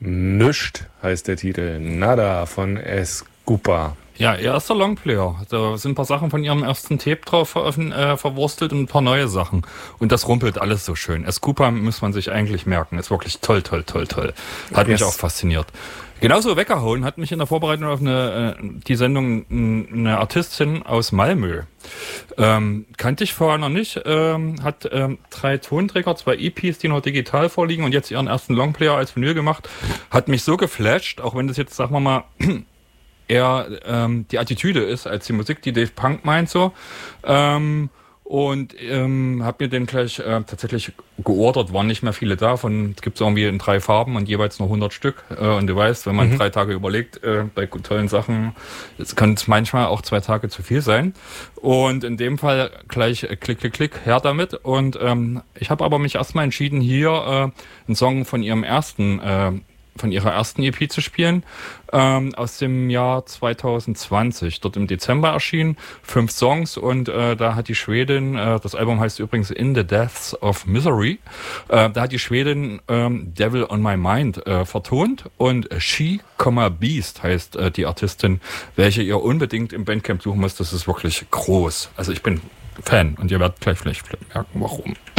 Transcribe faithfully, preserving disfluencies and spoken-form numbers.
Nischt heißt der Titel. Nada von Escupa. Ja, erster Longplayer. Da sind ein paar Sachen von ihrem ersten Tape drauf veröffent- äh, verwurstelt und ein paar neue Sachen. Und das rumpelt alles so schön. Escupa muss man sich eigentlich merken. Ist wirklich toll, toll, toll, toll. Hat yes. mich auch fasziniert. Genauso weggehauen hat mich in der Vorbereitung auf eine, äh, die Sendung eine Artistin aus Malmö. Ähm, kannte ich vorher noch nicht. Ähm, hat ähm, drei Tonträger, zwei E Ps, die noch digital vorliegen und jetzt ihren ersten Longplayer als Vinyl gemacht. Hat mich so geflasht, auch wenn das jetzt, sagen wir mal, eher ähm, die Attitüde ist als die Musik, die Dave Punk meint so. Ähm, und ähm, habe mir den gleich äh, tatsächlich geordert, waren nicht mehr viele da. Von, es gibt es irgendwie in drei Farben und jeweils nur hundert Stück. Äh, und du weißt, wenn man mhm. drei Tage überlegt, äh, bei tollen Sachen, es kann es manchmal auch zwei Tage zu viel sein. Und in dem Fall gleich äh, klick, klick, klick, her damit. Und ähm, ich habe aber mich erstmal entschieden, hier äh, einen Song von ihrem ersten äh, von ihrer ersten E P zu spielen, ähm, aus dem Jahr zwanzig zwanzig, dort im Dezember erschienen, fünf Songs und äh, da hat die Schwedin, äh, das Album heißt übrigens In the Depths of Misery, äh, da hat die Schwedin ähm, Devil on My Mind äh, vertont und She, Beast heißt äh, die Artistin, welche ihr unbedingt im Bandcamp suchen müsst, das ist wirklich groß. Also ich bin Fan und ihr werdet gleich vielleicht merken, warum.